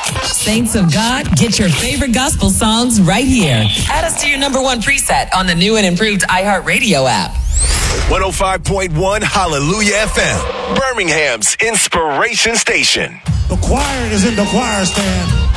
Saints of God, get your favorite gospel songs right here. Add us to your number one preset on the new and improved iHeartRadio app. 105.1 Hallelujah FM, Birmingham's inspiration station. The choir is in the choir stand.